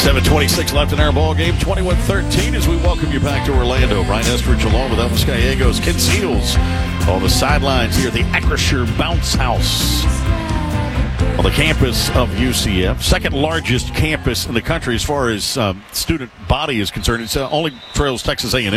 7:26 left in our ball game, 21-13 as we welcome you back to Orlando. Brian Estridge along with Elvis Gallegos, Ken Seals on the sidelines here at the Acrisure Bounce House on the campus of UCF. Second largest campus in the country as far as student body is concerned. It's only trails Texas A&M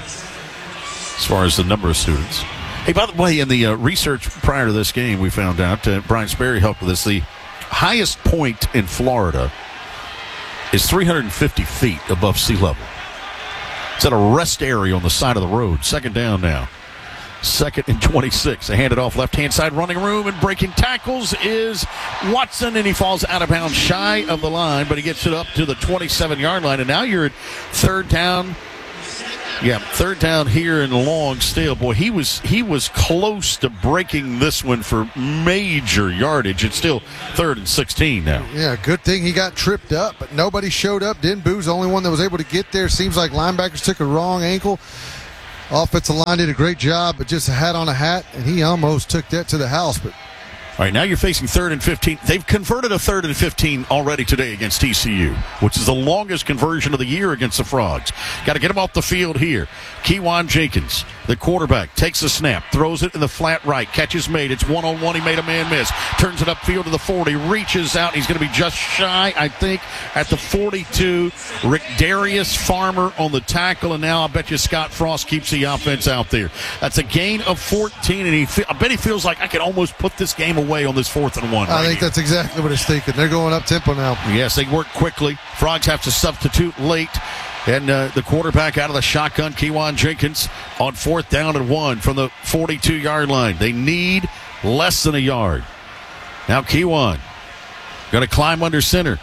as far as the number of students. Hey, by the way, in the research prior to this game, we found out, Brian Sperry helped with this, the highest point in Florida is 350 feet above sea level. It's at a rest area on the side of the road. Second down now. Second and 26. They hand it off left-hand side running room, and breaking tackles is Watson, and he falls out of bounds shy of the line, but he gets it up to the 27-yard line, and now you're at third down. Yeah, third down here and long still. Boy, he was close to breaking this one for major yardage. It's still third and 16 now. Yeah, good thing he got tripped up, but nobody showed up. Denbou's the only one that was able to get there. Seems like linebackers took a wrong ankle. Offensive line did a great job, but just a hat on a hat, and he almost took that to the house. But all right, now you're facing third and 15. They've converted a third and 15 already today against TCU, which is the longest conversion of the year against the Frogs. Got to get him off the field here. Kewan Jenkins, the quarterback, takes a snap, throws it in the flat right, catch is made. It's one-on-one. He made a man miss. Turns it upfield to the 40, reaches out. He's going to be just shy, I think, at the 42. Rick Darius Farmer on the tackle, and now I bet you Scott Frost keeps the offense out there. That's a gain of 14, and I bet he feels like I could almost put this game away on this 4th and 1. I think that's exactly what he's thinking. They're going up tempo now. Yes, they work quickly. Frogs have to substitute late. And the quarterback out of the shotgun, Kewan Jenkins, on 4th down and 1 from the 42-yard line. They need less than a yard. Now Kewan going to climb under center.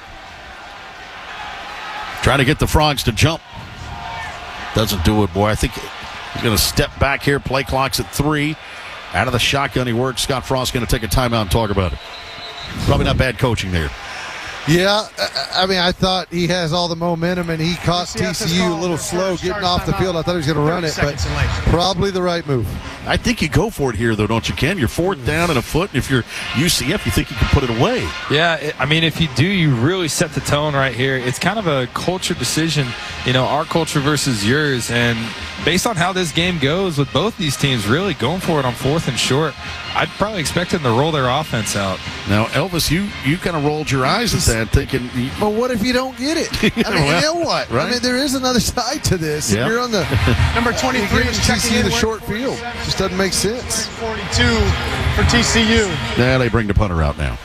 Trying to get the Frogs to jump. Doesn't do it, boy. I think he's going to step back here. Play clock's at 3. Out of the shotgun he works. Scott Frost going to take a timeout and talk about it. Probably not bad coaching there. Yeah, I mean, I thought he has all the momentum, and he caught TCU a little slow getting off the field. I thought he was going to run it, but probably the right move. I think you go for it here, though, don't you, Ken? You're 4th down and a foot, and if you're UCF, you think you can put it away. Yeah, I mean, if you do, you really set the tone right here. It's kind of a culture decision, our culture versus yours, and based on how this game goes with both these teams really going for it on 4th and short, I'd probably expect them to roll their offense out. Now, Elvis, you kind of rolled your eyes at that, thinking, but what if you don't get it? I mean, you know what? Right? I mean, there is another side to this. Yep. You're on the number 23 is checking in the short field. Just doesn't make sense. 42 for TCU. Now they bring the punter out now.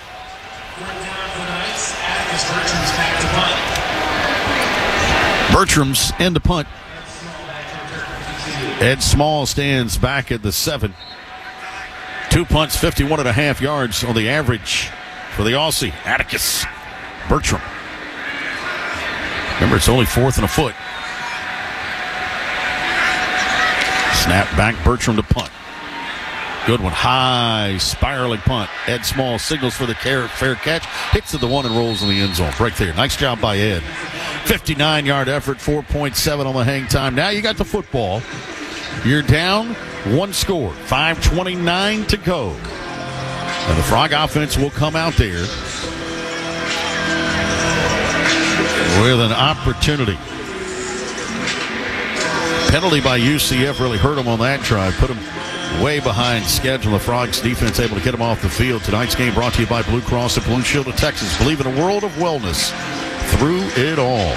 Bertram's in the punt. Ed Small stands back at the 7. 2 punts, 51.5 yards on the average for the Aussie. Atticus Bertram. Remember, it's only 4th and a foot. Snap back, Bertram to punt. Good one. High, spiraling punt. Ed Small signals for the fair catch. Hits to the 1 and rolls in the end zone. Right there. Nice job by Ed. 59-yard effort, 4.7 on the hang time. Now you got the football. You're down 1 score. 5:29 to go. And the Frog offense will come out there with an opportunity. Penalty by UCF really hurt them on that drive. Put them way behind schedule. The Frogs defense able to get them off the field. Tonight's game brought to you by Blue Cross and Blue Shield of Texas. Believe in a world of wellness through it all.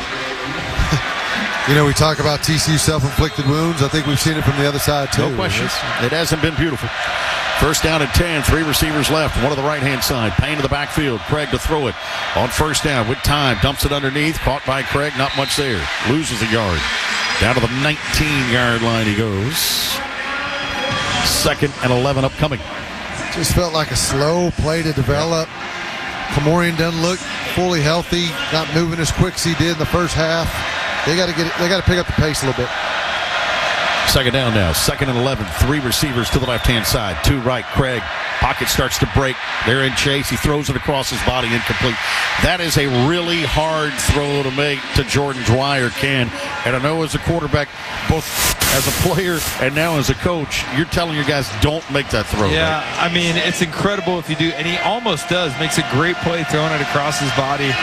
We talk about TCU self-inflicted wounds. I think we've seen it from the other side, too. No question. It hasn't been beautiful. First down and 10. 3 receivers left. One to the right-hand side. Payne to the backfield. Craig to throw it. On first down with time. Dumps it underneath. Caught by Craig. Not much there. Loses a yard. Down to the 19-yard line he goes. 2nd and 11 upcoming. Just felt like a slow play to develop. Kamorian doesn't look fully healthy. Not moving as quick as he did in the first half. They got to pick up the pace a little bit. 2nd down now. 2nd and 11. 3 receivers to the left-hand side. 2 right. Craig. Pocket starts to break. They're in chase. He throws it across his body, incomplete. That is a really hard throw to make to Jordan Dwyer, Ken. And I know as a quarterback, both as a player and now as a coach, you're telling your guys don't make that throw. Yeah, right? I mean, it's incredible if you do. And he almost does. Makes a great play throwing it across his body.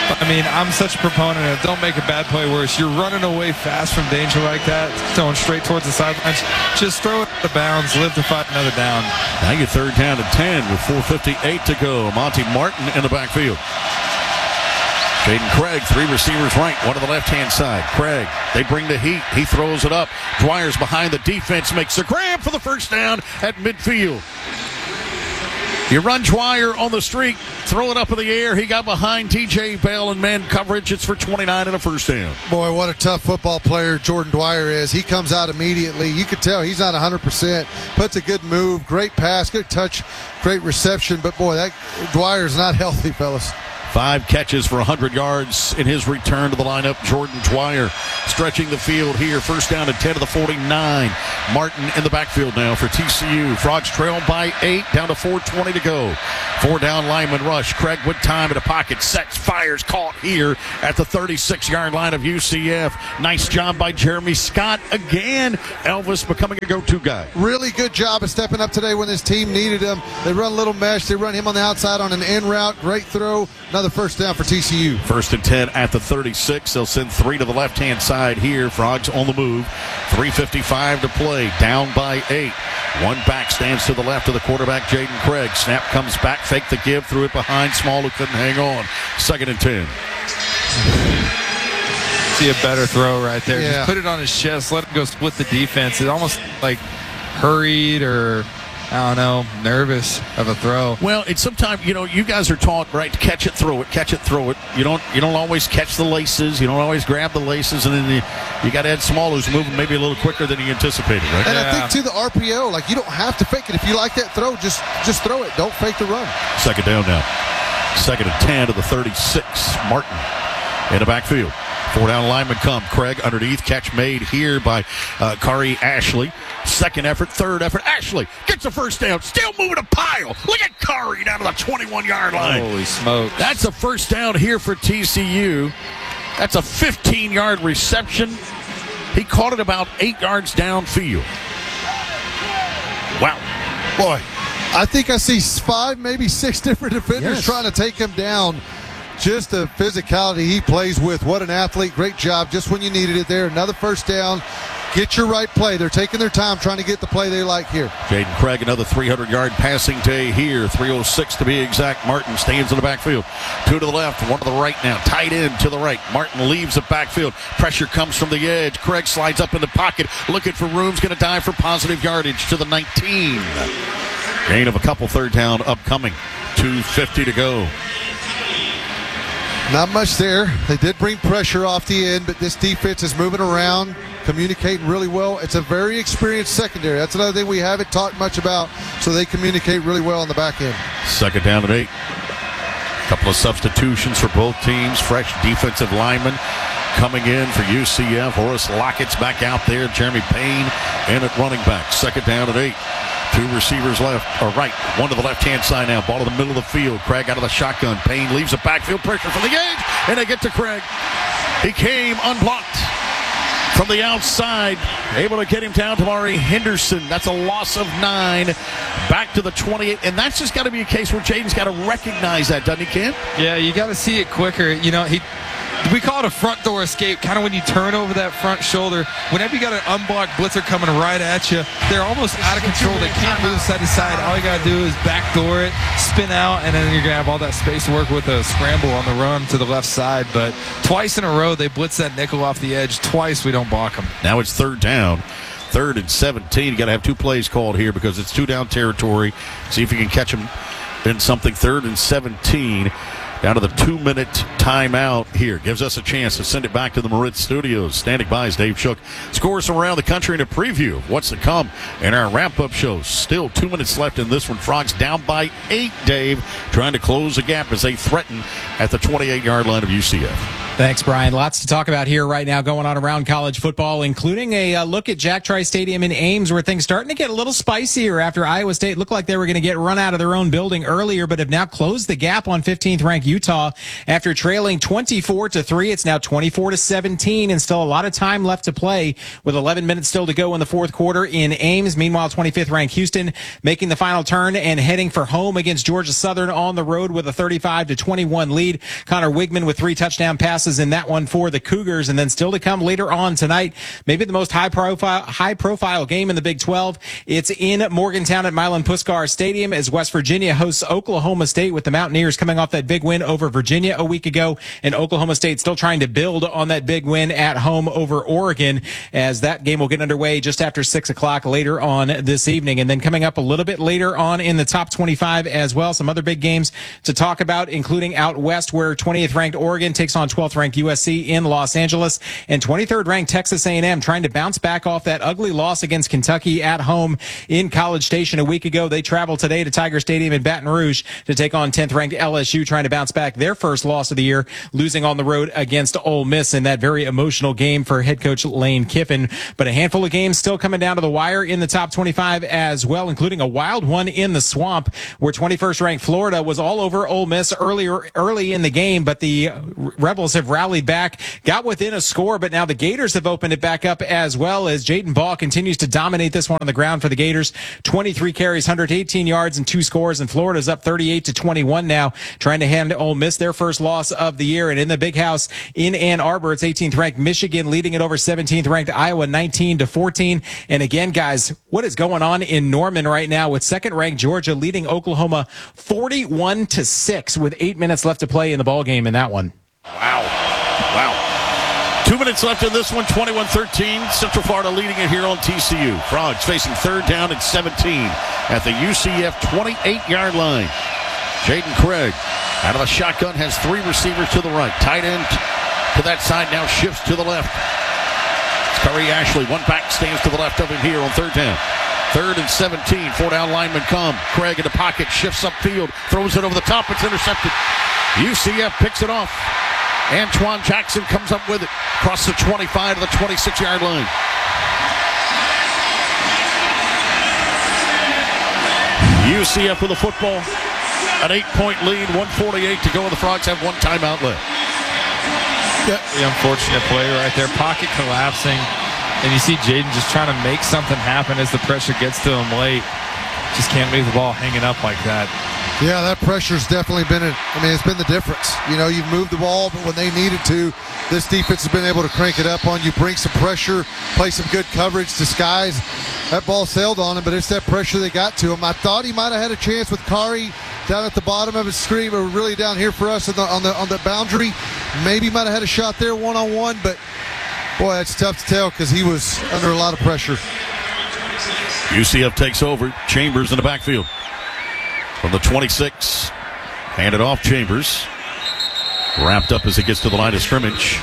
I mean, I'm such a proponent of don't make a bad play worse. You're running away fast from danger like that, throwing straight towards the sidelines. Just throw it out of bounds, live to fight another down. Now you're third down and 10 with 4:58 to go. Monty Martin in the backfield. Jaden Craig, 3 receivers right, one to the left-hand side. Craig, they bring the heat. He throws it up. Dwyer's behind the defense, makes the grab for the first down at midfield. You run Dwyer on the streak, throw it up in the air. He got behind T.J. Bell in man coverage. It's for 29 and a first down. Boy, what a tough football player Jordan Dwyer is. He comes out immediately. You could tell he's not 100%. Puts a good move, great pass, good touch, great reception. But, boy, that Dwyer's not healthy, fellas. 5 catches for 100 yards in his return to the lineup. Jordan Dwyer stretching the field here. First down and 10 to the 49. Martin in the backfield now for TCU. Frogs trail by 8, down to 4:20 to go. 4 down lineman rush. Craig with time in the pocket. Sets, fires, caught here at the 36-yard line of UCF. Nice job by Jeremy Scott. Again, Elvis becoming a go-to guy. Really good job of stepping up today when this team needed him. They run a little mesh. They run him on the outside on an in route. Great throw. Another first down for TCU. First and 10 at the 36. They'll send 3 to the left-hand side here. Frogs on the move. 3:55 to play. Down by 8. One back stands to the left of the quarterback, Jaden Craig. Snap comes back. Fake the give. Threw it behind Small, who couldn't hang on. Second and 10. See a better throw right there. Yeah. Just put it on his chest. Let him go split the defense. It's almost like hurried or, I don't know, nervous of a throw. Well, it's sometimes, you guys are taught, right, to catch it, throw it. You don't always catch the laces. You don't always grab the laces, and then you got Ed Small, who's moving maybe a little quicker than he anticipated, right? And I think, too, the RPO, like, you don't have to fake it. If you like that throw, just throw it. Don't fake the run. Second down now. Second and 10 to the 36. Martin in the backfield. 4 down lineman come. Craig underneath. Catch made here by Kari Ashley. Second effort, third effort. Ashley gets a first down. Still moving a pile. Look at Kari down to the 21-yard line. Holy smokes. That's a first down here for TCU. That's a 15-yard reception. He caught it about 8 yards downfield. Wow. Boy, I think I see 5, maybe 6 different defenders Yes. trying to take him down. Just the physicality he plays with. What an athlete. Great job just when you needed it there. Another first down. Get your right play. They're taking their time trying to get the play they like here. Jaden Craig, another 300-yard passing day here. 3:06 to be exact. Martin stands in the backfield. 2 to the left, 1 to the right now. Tight end to the right. Martin leaves the backfield. Pressure comes from the edge. Craig slides up in the pocket. Looking for room's going to dive for positive yardage to the 19. Gain of a couple, third down upcoming. 2:50 to go. Not much there. They did bring pressure off the end, but this defense is moving around, communicating really well. It's a very experienced secondary. That's another thing we haven't talked much about, so they communicate really well on the back end. Second down and 8. Couple of substitutions for both teams. Fresh defensive lineman coming in for UCF. Horace Lockett's back out there. Jeremy Payne in at running back. Second down and 8. 2 receivers left, or right. 1 to the left-hand side now. Ball in the middle of the field. Craig out of the shotgun. Payne leaves the backfield. Pressure from the edge, and they get to Craig. He came unblocked from the outside. Able to get him down to Mari Henderson. That's a loss of 9. Back to the 28. And that's just got to be a case where Jaden's got to recognize that, doesn't he, Ken? Yeah, you got to see it quicker. We call it a front door escape, kind of when you turn over that front shoulder. Whenever you got an unblocked blitzer coming right at you, they're almost out of control. They can't move side to side. All you got to do is backdoor it, spin out, and then you're going to have all that space to work with a scramble on the run to the left side. But twice in a row, they blitz that nickel off the edge. Twice, we don't block them. Now it's third down. 3rd and 17. You got to have 2 plays called here because it's 2-down territory. See if you can catch them in something. 3rd and 17. Down to the 2-minute timeout here. Gives us a chance to send it back to the Moritz Studios. Standing by is Dave Shook. Scores from around the country in a preview of what's to come in our wrap-up show. Still 2 minutes left in this one. Frogs down by 8, Dave. Trying to close the gap as they threaten at the 28-yard line of UCF. Thanks, Brian. Lots to talk about here right now going on around college football, including a look at Jack Trice Stadium in Ames, where things starting to get a little spicier after Iowa State looked like they were going to get run out of their own building earlier, but have now closed the gap on 15th ranked Utah after trailing 24-3. It's now 24-17 and still a lot of time left to play with 11 minutes still to go in the fourth quarter in Ames. Meanwhile, 25th ranked Houston making the final turn and heading for home against Georgia Southern on the road with a 35-21 lead. Connor Wigman with 3 touchdown passes in that one for the Cougars. And then still to come later on tonight, maybe the most high profile game in the Big 12. It's in Morgantown at Milan Puskar Stadium as West Virginia hosts Oklahoma State, with the Mountaineers coming off that big win over Virginia a week ago, and Oklahoma State still trying to build on that big win at home over Oregon, as that game will get underway just after 6 o'clock later on this evening. And then coming up a little bit later on in the top 25 as well, some other big games to talk about, including out west, where 20th ranked Oregon takes on 12th ranked USC in Los Angeles, and 23rd ranked Texas A&M trying to bounce back off that ugly loss against Kentucky at home in College Station a week ago. They travel today to Tiger Stadium in Baton Rouge to take on 10th ranked LSU, trying to bounce back their first loss of the year, losing on the road against Ole Miss in that very emotional game for head coach Lane Kiffin. But a handful of games still coming down to the wire in the top 25 as well, including a wild one in the Swamp, where 21st ranked Florida was all over Ole Miss early in the game, but the Rebels have rallied back, got within a score, but now the Gators have opened it back up as well, as Jaden Ball continues to dominate this one on the ground for the Gators. 23 carries, 118 yards, and 2 scores, and Florida's up 38-21 now, trying to hand Ole Miss their first loss of the year. And in the Big House in Ann Arbor, it's 18th ranked Michigan leading it over 17th ranked Iowa 19-14. And again, guys, what is going on in Norman right now with 2nd ranked Georgia leading Oklahoma 41-6 with 8 minutes left to play in the ball game in that one. Wow. 2 minutes left in this one, 21-13. Central Florida leading it here on TCU. Frogs facing 3rd down and 17 at the UCF 28-yard line. Jaden Craig out of a shotgun has 3 receivers to the right. Tight end to that side now shifts to the left. It's Curry Ashley. One back stands to the left of him here on 3rd down. 3rd and 17. 4 down linemen come. Craig in the pocket, shifts upfield, throws it over the top. It's intercepted. UCF picks it off. Antoine Jackson comes up with it across the 25 to the 26-yard line. UCF with the football, an 8-point lead, 1:48 to go, and the Frogs have 1 timeout left. The unfortunate play right there, pocket collapsing, and you see Jaden just trying to make something happen as the pressure gets to him late. Just can't leave the ball hanging up like that. Yeah, that pressure's definitely been it's been the difference. You know, you've moved the ball, but when they needed to, this defense has been able to crank it up on you, bring some pressure, play some good coverage, disguise. That ball sailed on him, but it's that pressure they got to him. I thought he might have had a chance with Kari down at the bottom of his screen, or really down here for us on the boundary. Maybe might have had a shot there one-on-one, but boy, it's tough to tell because he was under a lot of pressure. UCF takes over. Chambers in the backfield. From the 26, handed off Chambers. Wrapped up as he gets to the line of scrimmage.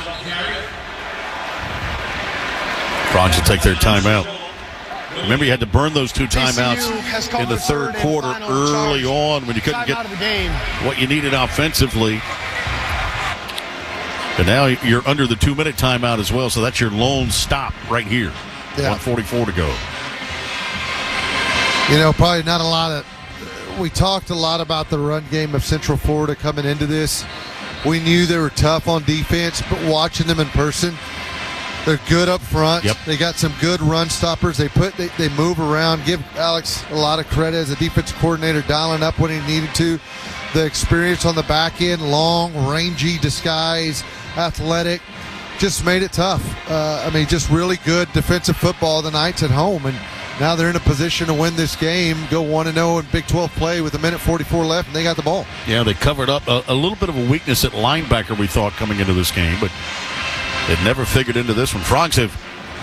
Frogs will take their timeout. Remember, you had to burn those 2 timeouts in the 3rd quarter early on when you couldn't get what you needed offensively. And now you're under the 2-minute timeout as well, so that's your lone stop right here. Yeah. 1:44 to go. You know, probably not a lot of... We talked a lot about the run game of Central Florida coming into this. We knew they were tough on defense, but watching them in person, they're good up front. Yep. They got some good run stoppers. They move around. Give Alex a lot of credit as a defensive coordinator, dialing up when he needed to. The experience on the back end, long, rangy, disguise, athletic, just made it tough. Just really good defensive football the Knights at home, and now they're in a position to win this game, go 1-0 in Big 12 play with 1:44 left, and they got the ball. Yeah, they covered up a little bit of a weakness at linebacker, we thought, coming into this game, but it never figured into this one. Frogs have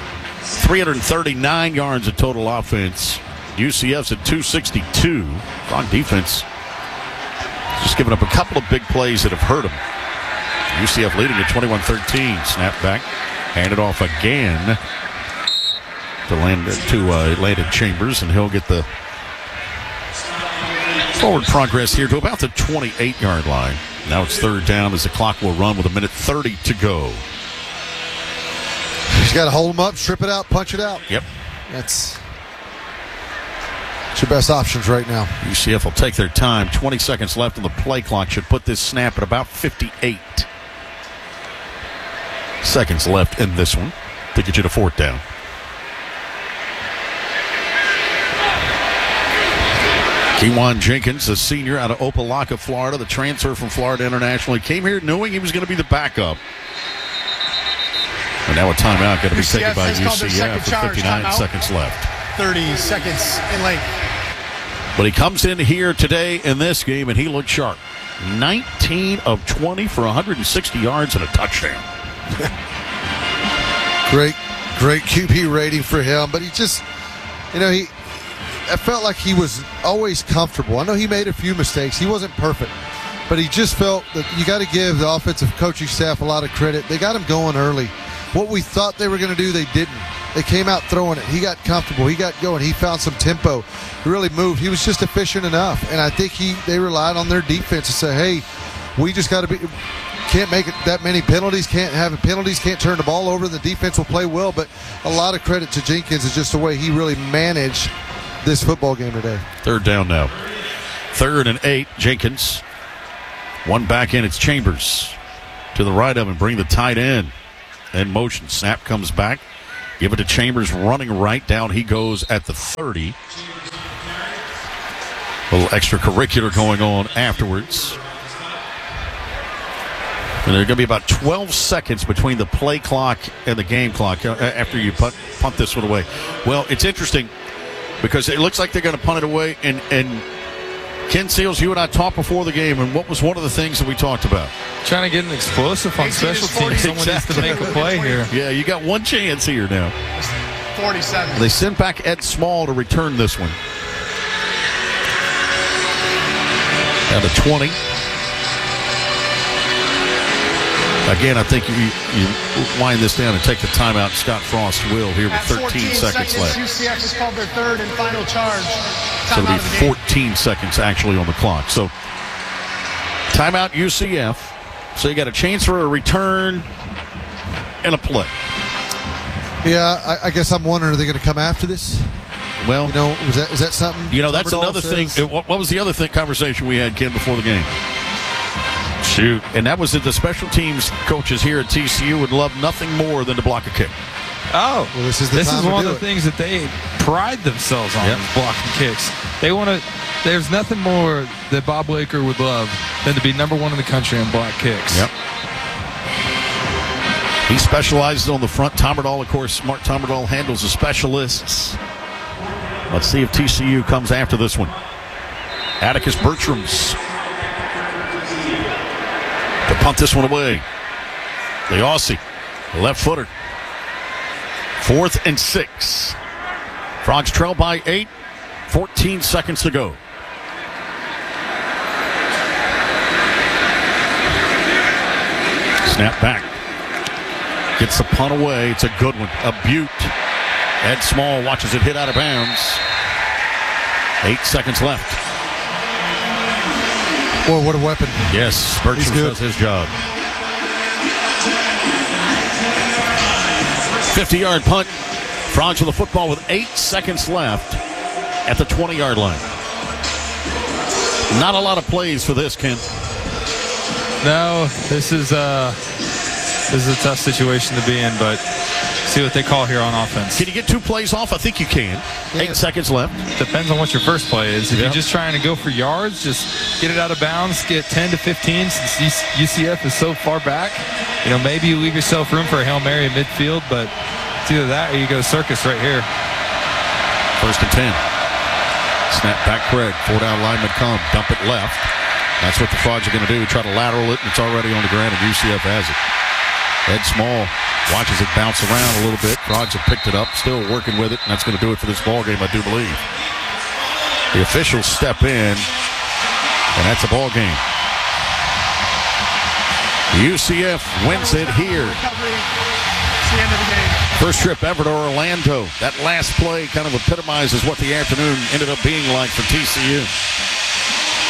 339 yards of total offense. UCF's at 262. Frog defense just giving up a couple of big plays that have hurt them. UCF leading at 21-13. Snap back, hand it off again to Landon Chambers, and he'll get the Forward progress here to about the 28-yard line. Now it's third down as the clock will run with 1:30 to go. He's got to hold them up, strip it out, punch it out. Yep. That's your best options right now. UCF will take their time. 20 seconds left on the play clock. Should put this snap at about 58 seconds left in this one to get you to fourth down. Kewan Jenkins, a senior out of Opelika, Florida, the transfer from Florida International. He came here knowing he was going to be the backup. And now a timeout going to be taken by UCF with 59 seconds left. 30 seconds in length. But he comes in here today in this game, and he looked sharp. 19 of 20 for 160 yards and a touchdown. Great QB rating for him. But he just, I felt like he was always comfortable. I know he made a few mistakes. He wasn't perfect. But he just felt that you got to give the offensive coaching staff a lot of credit. They got him going early. What we thought they were going to do, they didn't. They came out throwing it. He got comfortable. He got going. He found some tempo. He really moved. He was just efficient enough. And I think they relied on their defense to say, hey, we just got to can't make it that many penalties, can't have penalties, can't turn the ball over. The defense will play well. But a lot of credit to Jenkins is just the way he really managed this football game today. Third down now. 3rd and 8, Jenkins. One back in, it's Chambers. To the right of him, bring the tight end. In motion, snap comes back. Give it to Chambers, running right down. He goes at the 30. A little extracurricular going on afterwards. And there's going to be about 12 seconds between the play clock and the game clock after you punt this one away. Well, it's interesting because it looks like they're going to punt it away. And Ken Seals, you and I talked before the game, and what was one of the things that we talked about? Trying to get an explosive on special teams. Someone needs to make a play here. Yeah, you got one chance here now. 47. They send back Ed Small to return this one. Down to 20. Again, I think you wind this down and take the timeout. Scott Frost will here with 13 seconds left. UCF has called their third and final charge. So it'll be 14 seconds actually on the clock. So timeout UCF. So you got a chance for a return and a play. Yeah, I guess I'm wondering, are they going to come after this? Well, is that something? That's another thing. What was the other conversation we had, Ken, before the game? Shoot. And that was that the special teams coaches here at TCU would love nothing more than to block a kick. Oh, well, this is one of the things that they pride themselves on, is blocking kicks. They want to. There's nothing more that Bob Laker would love than to be number one in the country in block kicks. Yep. He specializes on the front. Tomberdahl, of course, Mark Tomberdahl handles the specialists. Let's see if TCU comes after this one. Atticus Bertrams to punt this one away. The Aussie, left footer. 4th and 6. Frogs trail by 8. 14 seconds to go. Snap back. Gets the punt away. It's a good one. A beaut. Ed Small watches it hit out of bounds. 8 seconds left. Boy, what a weapon. Yes, Bertrams does his job. 50-yard punt. Frogs with the football with 8 seconds left at the 20-yard line. Not a lot of plays for this, Ken. No, this is a tough situation to be in, but see what they call here on offense. Can you get 2 plays off? I think you can. 8 seconds left. Depends on what your first play is. If you're just trying to go for yards, just get it out of bounds, get 10 to 15 since UCF is so far back. Maybe you leave yourself room for a Hail Mary in midfield, but it's either that or you go circus right here. 1st and 10. Snap back Craig. 4 down lineman come. Dump it left. That's what the Frogs are going to do. Try to lateral it, and it's already on the ground, and UCF has it. Ed Small watches it bounce around a little bit. Frogs have picked it up, still working with it, and that's going to do it for this ball game, I do believe. The officials step in, and that's a ball game. UCF wins it here. First trip ever to Orlando. That last play kind of epitomizes what the afternoon ended up being like for TCU.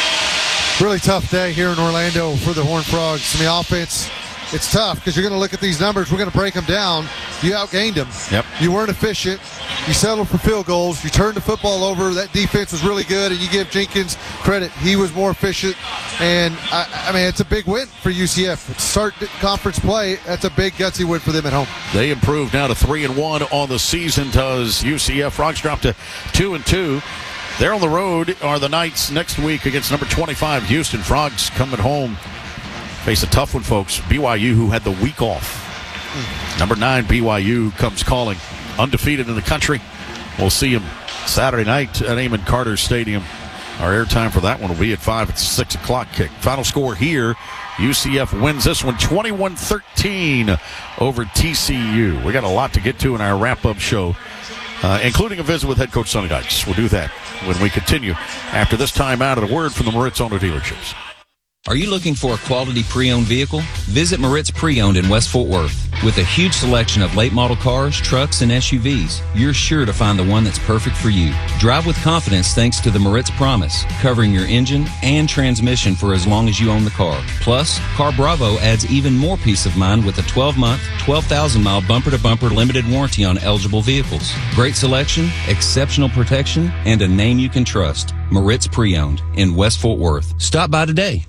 Really tough day here in Orlando for the Horned Frogs. I mean, offense, it's tough because you're going to look at these numbers. We're going to break them down. You outgained them. Yep. You weren't efficient. You settled for field goals. You turned the football over. That defense was really good, and you give Jenkins credit. He was more efficient. And, I mean, it's a bbig win for UCF. Start conference play, that's a big, gutsy win for them at home. They improved now to 3-1 on the season. Does UCF. Frogs dropped to 2-2. They're on the road are the Knights next week against number 25 Houston. Frogs coming home. Face a tough one, folks. BYU, who had the week off. Number 9 BYU comes calling. Undefeated in the country. We'll see them Saturday night at Amon Carter Stadium. Our airtime for that one will be at 5. It's a 6 o'clock kick. Final score here. UCF wins this one 21-13 over TCU. We got a lot to get to in our wrap-up show, including a visit with head coach Sonny Dykes. We'll do that when we continue after this timeout and a word from the Moritz Auto Dealerships. Are you looking for a quality pre-owned vehicle? Visit Moritz Pre-Owned in West Fort Worth. With a huge selection of late model cars, trucks, and SUVs, you're sure to find the one that's perfect for you. Drive with confidence thanks to the Moritz Promise, covering your engine and transmission for as long as you own the car. Plus, Car Bravo adds even more peace of mind with a 12-month, 12,000-mile bumper-to-bumper limited warranty on eligible vehicles. Great selection, exceptional protection, and a name you can trust. Moritz Pre-Owned in West Fort Worth. Stop by today.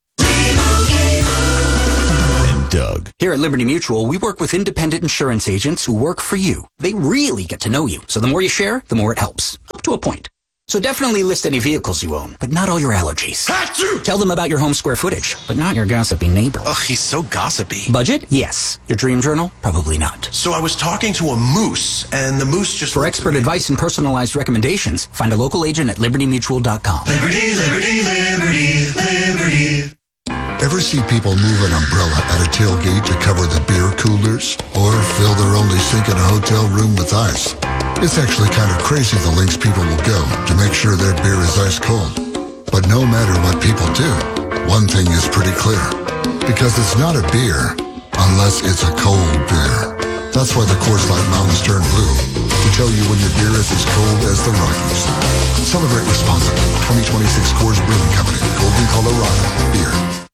Doug. Here at Liberty Mutual, we work with independent insurance agents who work for you. They really get to know you. So the more you share, the more it helps. Up to a point. So definitely list any vehicles you own, but not all your allergies. Achoo! Tell them about your home square footage, but not your gossipy neighbor. Ugh, he's so gossipy. Budget? Yes. Your dream journal? Probably not. So I was talking to a moose, and the moose just... For expert advice and personalized recommendations, find a local agent at libertymutual.com. Liberty, liberty, liberty, liberty. Ever see people move an umbrella at a tailgate to cover the beer coolers? Or fill their only sink in a hotel room with ice? It's actually kind of crazy the lengths people will go to make sure their beer is ice cold. But no matter what people do, one thing is pretty clear. Because it's not a beer unless it's a cold beer. That's why the Coors Light Mountains turn blue. To tell you when your beer is as cold as the Rockies. Celebrate responsibly. 2026 Coors Brewing Company. Golden, Colorado. Beer.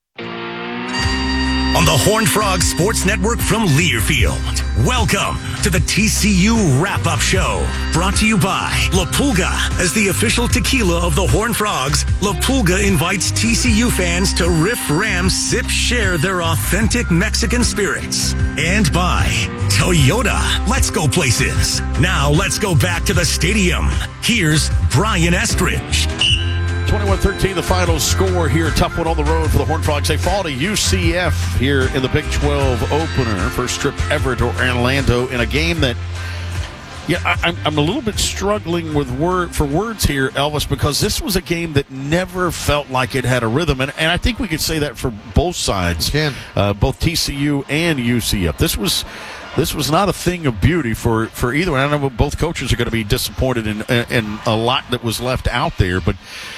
On the Horned Frog Sports Network from Learfield. Welcome to the TCU Wrap-Up Show. Brought to you by La Pulga. As the official tequila of the Horned Frogs, La Pulga invites TCU fans to riff, ram, sip, share their authentic Mexican spirits. And by Toyota. Let's go places. Now let's go back to the stadium. Here's Brian Estridge. 21-13, the final score here. Tough one on the road for the Horned Frogs. They fall to UCF here in the Big 12 opener. First trip ever to Orlando in a game that, I'm a little bit struggling with words here, Elvis, because this was a game that never felt like it had a rhythm. And I think we could say that for both sides, both TCU and UCF. This was not a thing of beauty for either one. I know both coaches are going to be disappointed in a lot that was left out there, but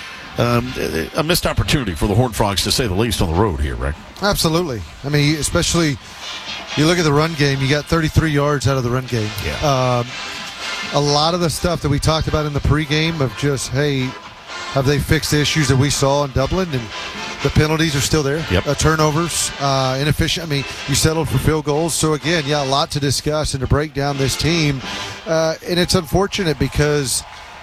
a missed opportunity for the Horned Frogs, to say the least, on the road here, right? Absolutely. I mean, especially you look at the run game, you got 33 yards out of the run game. Yeah. A lot of the stuff that we talked about in the pregame of just, hey, have they fixed the issues that we saw in Dublin? And the penalties are still there. Yep. Turnovers, inefficient. I mean, you settled for field goals. So, again, a lot to discuss and to break down this team. And it's unfortunate because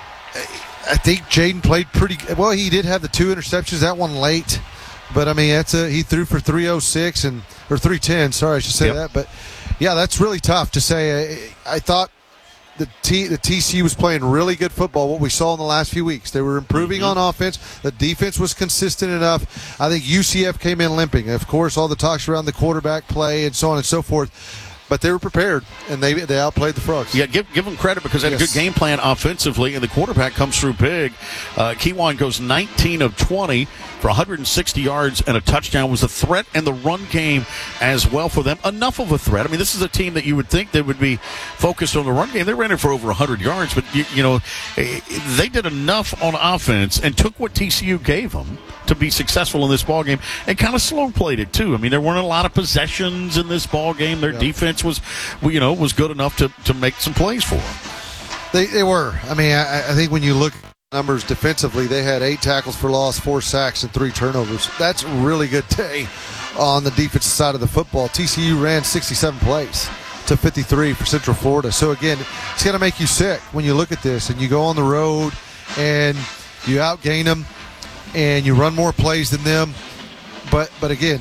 I think Jaden played pretty well. He did have the 2 interceptions, that one late. But, I mean, he threw for 306 or 310. Sorry, I should say that. But, that's really tough to say. I thought the TCU was playing really good football, what we saw in the last few weeks. They were improving on offense. The defense was consistent enough. I think UCF came in limping. Of course, all the talks around the quarterback play and so on and so forth. But they were prepared, and they outplayed the Frogs. Yeah, give them credit because they had a good game plan offensively, and the quarterback comes through big. Kewan goes 19 of 20 for 160 yards and a touchdown. Was a threat in the run game as well for them. Enough of a threat. I mean, this is a team that you would think they would be focused on the run game. They ran it for over 100 yards, but, they did enough on offense and took what TCU gave them to be successful in this ball game, and kind of slow played it too. I mean, there weren't a lot of possessions in this ball game. Their defense was good enough to make some plays for them. They were. I mean, I think when you look numbers defensively. They had 8 tackles for loss, 4 sacks, and 3 turnovers. That's a really good day on the defensive side of the football. TCU ran 67 plays to 53 for Central Florida. So, again, it's going to make you sick when you look at this and you go on the road and you outgain them and you run more plays than them. But again,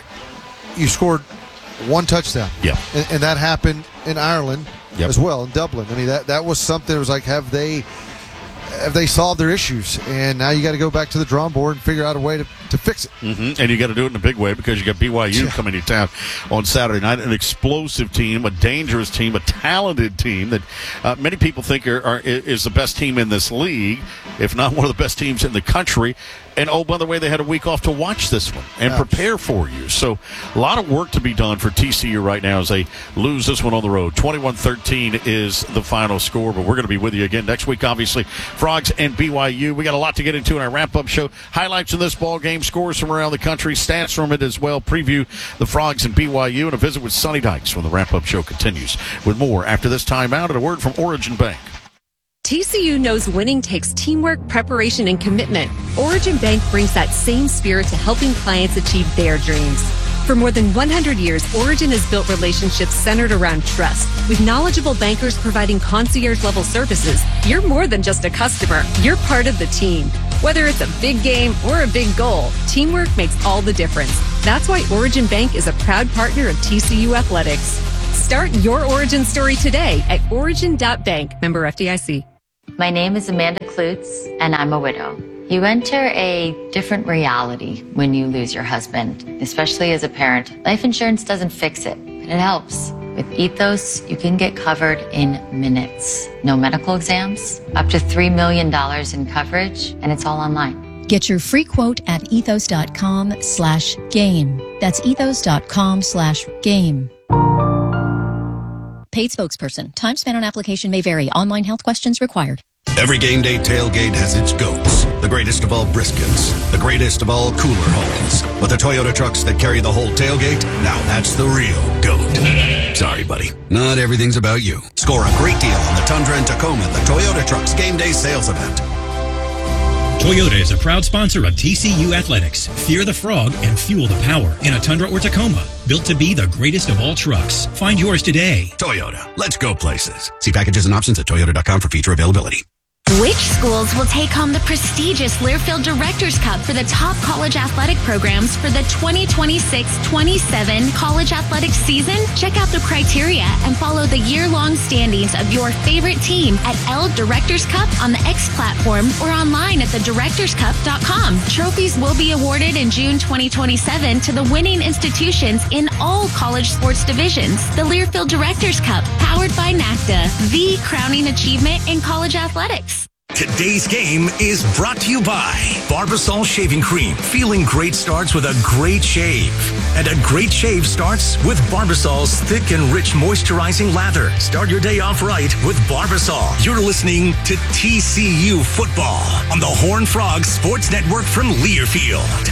you scored 1 touchdown. Yeah. And that happened in Ireland as well, in Dublin. I mean, that was something. It was like, have they solved their issues? And now you got to go back to the drawing board and figure out a way to fix it. Mm-hmm. And you got to do it in a big way because you got BYU coming to town on Saturday night. An explosive team, a dangerous team, a talented team that many people think is the best team in this league, if not one of the best teams in the country. And, oh, by the way, they had a week off to watch this one and prepare for you. So a lot of work to be done for TCU right now as they lose this one on the road. 21-13 is the final score, but we're going to be with you again next week, obviously. Frogs and BYU. We got a lot to get into in our wrap-up show. Highlights of this ball game, scores from around the country, stats from it as well. Preview the Frogs and BYU, and a visit with Sonny Dykes when the wrap-up show continues. With more after this timeout and a word from Origin Bank. TCU knows winning takes teamwork, preparation, and commitment. Origin Bank brings that same spirit to helping clients achieve their dreams. For more than 100 years, Origin has built relationships centered around trust. With knowledgeable bankers providing concierge-level services, you're more than just a customer. You're part of the team. Whether it's a big game or a big goal, teamwork makes all the difference. That's why Origin Bank is a proud partner of TCU Athletics. Start your origin story today at origin.bank. Member FDIC. My name is Amanda Klutz, and I'm a widow. You enter a different reality when you lose your husband, especially as a parent. Life insurance doesn't fix it, but it helps. With Ethos, you can get covered in minutes. No medical exams, up to $3 million in coverage, and it's all online. Get your free quote at ethos.com/game. That's ethos.com/game. Paid spokesperson. Time spent on application may vary. Online health questions required. Every game day tailgate has its goats. The greatest of all briskets. The greatest of all cooler holes. But the Toyota trucks that carry the whole tailgate, now that's the real goat. Sorry, buddy. Not everything's about you. Score a great deal on the Tundra and Tacoma at the Toyota Trucks Game Day Sales Event. Toyota is a proud sponsor of TCU Athletics. Fear the frog and fuel the power in a Tundra or Tacoma. Built to be the greatest of all trucks. Find yours today. Toyota. Let's go places. See packages and options at toyota.com for feature availability. Which schools will take home the prestigious Learfield Directors Cup for the top college athletic programs for the 2026-27 college athletics season? Check out the criteria and follow the year-long standings of your favorite team at L Directors Cup on the X platform or online at thedirectorscup.com. Trophies will be awarded in June 2027 to the winning institutions in all college sports divisions. The Learfield Directors Cup, powered by NACDA, the crowning achievement in college athletics. Today's game is brought to you by Barbasol Shaving Cream. Feeling great starts with a great shave. And a great shave starts with Barbasol's thick and rich moisturizing lather. Start your day off right with Barbasol. You're listening to TCU Football on the Horned Frogs Sports Network from Learfield.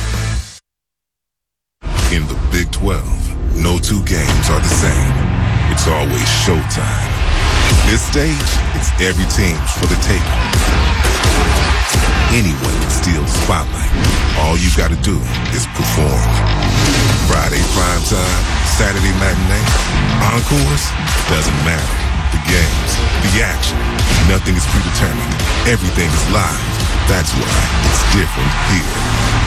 In the Big 12, no two games are the same. It's always showtime. This stage, it's every team's for the taking. Anyone can steal the spotlight. All you gotta do is perform. Friday primetime, Saturday matinee, encores, doesn't matter. The games, the action, nothing is predetermined. Everything is live. That's why it's different here.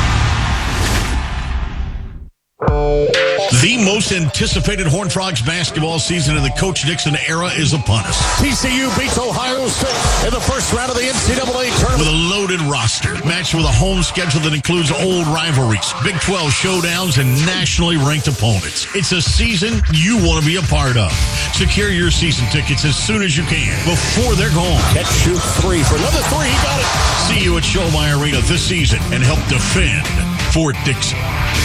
The most anticipated Horned Frogs basketball season in the Coach Dixon era is upon us. TCU beats Ohio State in the first round of the NCAA tournament. With a loaded roster, matched with a home schedule that includes old rivalries, Big 12 showdowns, and nationally ranked opponents. It's a season you want to be a part of. Secure your season tickets as soon as you can, before they're gone. Catch, shoot, three for another three. He got it. See you at Showmy Arena this season and help defend Fort Dixon.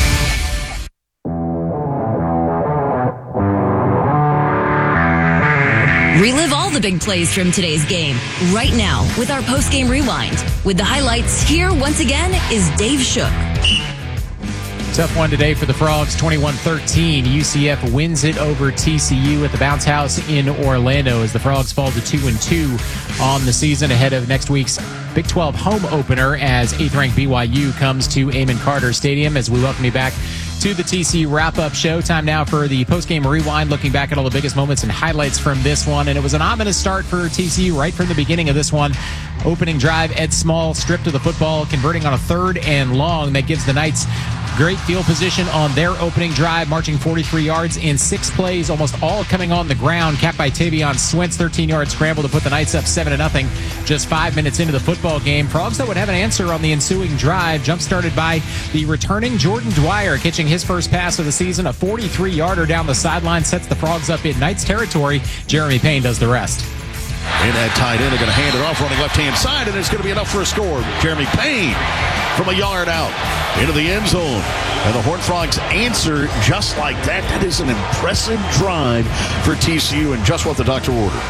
Relive all the big plays from today's game right now with our post-game rewind. With the highlights, here once again is Dave Shook. Tough one today for the Frogs, 21-13. UCF wins it over TCU at the Bounce House in Orlando as the Frogs fall to 2-2 on the season ahead of next week's Big 12 home opener as 8th-ranked BYU comes to Amon Carter Stadium. As we welcome you back to the TCU wrap-up show. Time now for the post-game rewind, looking back at all the biggest moments and highlights from this one. And it was an ominous start for TCU right from the beginning of this one. Opening drive, Ed Small stripped of the football, converting on a 3rd and long. That gives the Knights great field position on their opening drive, marching 43 yards in 6 plays, almost all coming on the ground, capped by Tavion Swint's 13-yard scramble to put the Knights up 7-0 just 5 minutes into the football game. Frogs, though, would have an answer on the ensuing drive, jump-started by the returning Jordan Dwyer, catching his first pass of the season. A 43-yarder down the sideline sets the Frogs up in Knights territory. Jeremy Payne does the rest. And that tight end, they're going to hand it off, running left-hand side, and it's going to be enough for a score. Jeremy Payne from a yard out into the end zone. And the Horned Frogs answer just like that. That is an impressive drive for TCU and just what the doctor ordered.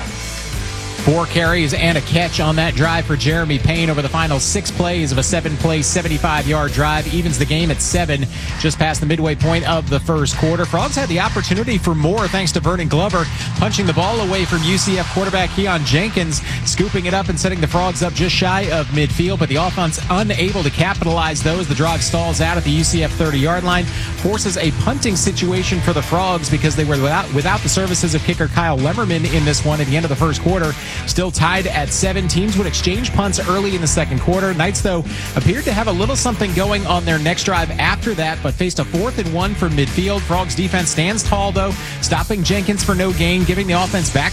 4 carries and a catch on that drive for Jeremy Payne over the final 6 plays of a 7-play, 75-yard drive. Evens the game at 7, just past the midway point of the first quarter. Frogs had the opportunity for more thanks to Vernon Glover punching the ball away from UCF quarterback Keon Jenkins, scooping it up and setting the Frogs up just shy of midfield. But the offense unable to capitalize those. The drive stalls out at the UCF 30-yard line, forces a punting situation for the Frogs because they were without the services of kicker Kyle Lemmerman in this one at the end of the first quarter. Still tied at 7. Teams would exchange punts early in the second quarter. Knights, though, appeared to have a little something going on their next drive after that, but faced a 4th and 1 from midfield. Frogs defense stands tall, though, stopping Jenkins for no gain, giving the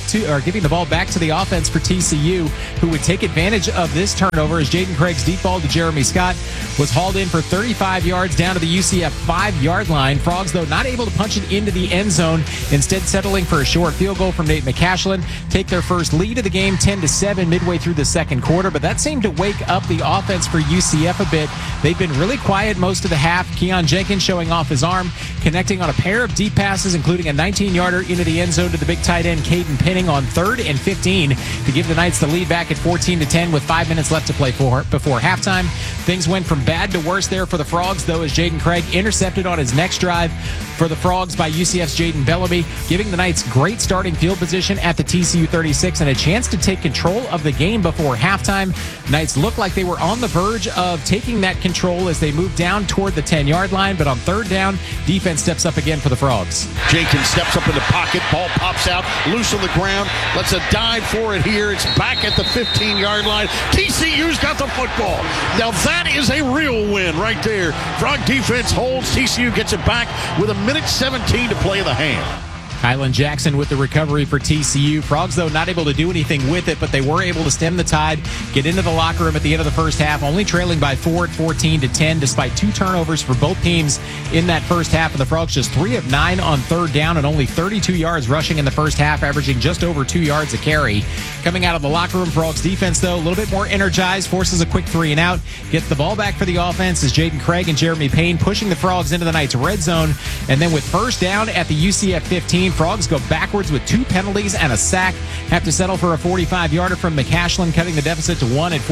ball back to the offense for TCU, who would take advantage of this turnover as Jaden Craig's deep ball to Jeremy Scott was hauled in for 35 yards down to the UCF 5-yard line. Frogs, though, not able to punch it into the end zone, instead settling for a short field goal from Nate McCashlin, take their first lead of the game 10-7 midway through the second quarter, but that seemed to wake up the offense for UCF a bit. They've been really quiet most of the half. Keon Jenkins showing off his arm, connecting on a pair of deep passes, including a 19-yarder into the end zone to the big tight end Caden Penning on 3rd and 15 to give the Knights the lead back at 14-10 with 5 minutes left to play before halftime. Things went from bad to worse there for the Frogs, though, as Jaden Craig intercepted on his next drive for the Frogs by UCF's Jaden Bellamy, giving the Knights great starting field position at the TCU 36 and a chance to take control of the game before halftime. Knights looked like they were on the verge of taking that control as they moved down toward the 10-yard line, but on 3rd down, defense steps up again for the Frogs. Jenkins steps up in the pocket, ball pops out, loose on the ground, lets a dive for it here. It's back at the 15-yard line. TCU's got the football. Now that is a real win right there. Frog defense holds. TCU gets it back with 1:17 to play in the half. Kylan Jackson with the recovery for TCU. Frogs, though, not able to do anything with it, but they were able to stem the tide, get into the locker room at the end of the first half, only trailing by 4 at 14-10, despite 2 turnovers for both teams in that first half. And the Frogs just 3 of 9 on 3rd down and only 32 yards rushing in the first half, averaging just over 2 yards a carry. Coming out of the locker room, Frogs defense, though, a little bit more energized, forces a quick 3 and out, gets the ball back for the offense as Jaden Craig and Jeremy Payne pushing the Frogs into the Knights' red zone. And then with first down at the UCF 15, Frogs go backwards with 2 penalties and a sack. Have to settle for a 45-yarder from McCashlin, cutting the deficit to 1 at